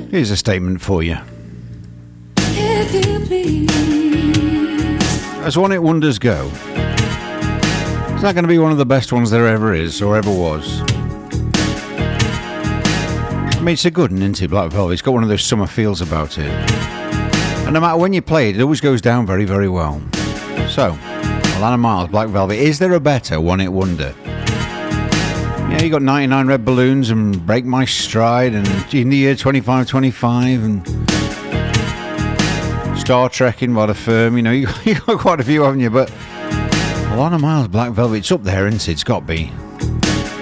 Here's a statement for you. If you please. As One Hit Wonders go, it's not going to be one of the best ones there ever is or ever was. I mean, it's a good one, isn't it, Black Velvet? It's got one of those summer feels about it. And no matter when you play it, it always goes down very, very well. So, Alannah Myles, Black Velvet. Is there a better One Hit Wonder? Yeah, you got 99 Red Balloons and Break My Stride and In the Year 2525 and Star Trekking by The Firm. You got quite a few, haven't you? But Alannah Myles, Black Velvet, it's up there, isn't it? It's got to be.